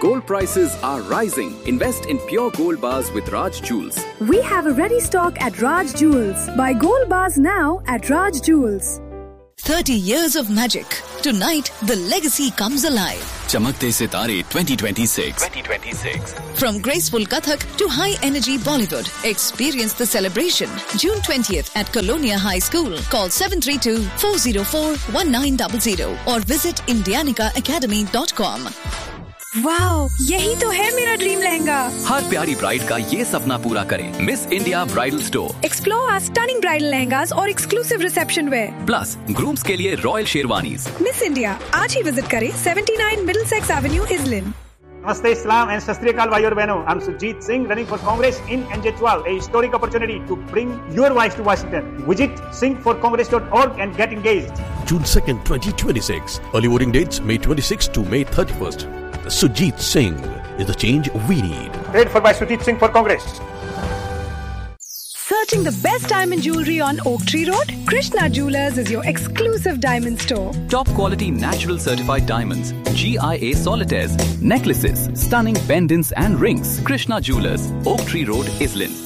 Gold prices are rising. Invest in pure gold bars with Raj Jewels. We have a ready stock at Raj Jewels. Buy gold bars now at Raj Jewels. 30 years of magic. Tonight, the legacy comes alive. Chamakte Sitare 2026. From graceful Kathak to high-energy Bollywood, experience the celebration. June 20th at Colonia High School. Call 732-404-1900 or visit indianicaacademy.com. Wow, यही तो है मेरा dream lehenga. हर प्यारी bride का ये सपना पूरा करें। Miss India bridal store. Explore our stunning bridal lehengas और exclusive reception wear. Plus grooms के लिए रॉयल शेरवानीज। Miss India, आज ही विजिट करें 79 Middlesex Avenue, Islin. Namaste, Islam and Shastri Akal Bhai aur Behno. I'm Sujit Singh running for Congress in NJ12, a historic opportunity to bring your voice to Washington. Visit singforcongress.org and get engaged. June 2nd, 2026. Early voting dates May 26th to May 31st. Sujit Singh is the change we need. Paid for by Sujit Singh for Congress. Searching the best diamond jewelry on Oak Tree Road? Krishna Jewelers is your exclusive diamond store. Top quality natural certified diamonds, GIA solitaires, necklaces, stunning pendants and rings. Krishna Jewelers, Oak Tree Road, Islin.